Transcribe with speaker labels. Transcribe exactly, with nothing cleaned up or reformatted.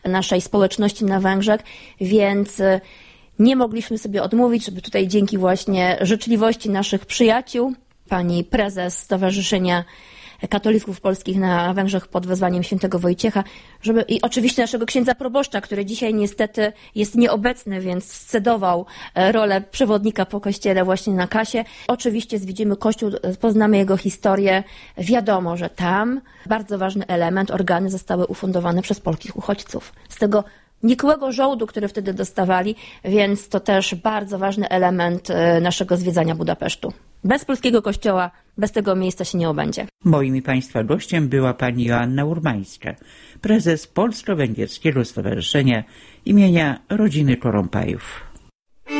Speaker 1: naszej społeczności na Węgrzech, więc nie mogliśmy sobie odmówić, żeby tutaj dzięki właśnie życzliwości naszych przyjaciół, pani prezes Stowarzyszenia Katolików Polskich na Węgrzech pod wezwaniem świętego Wojciecha, żeby i oczywiście naszego księdza proboszcza, który dzisiaj niestety jest nieobecny, więc scedował rolę przewodnika po kościele właśnie na kasie. Oczywiście zwiedzimy kościół, poznamy jego historię. Wiadomo, że tam bardzo ważny element, organy zostały ufundowane przez polskich uchodźców. Z tego nikłego żołdu, który wtedy dostawali, więc to też bardzo ważny element naszego zwiedzania Budapesztu. Bez polskiego kościoła, bez tego miejsca się nie obędzie.
Speaker 2: Moim i Państwa gościem była pani Joanna Urmańska, prezes Polsko-Węgierskiego Stowarzyszenia imienia Rodziny Korompajów.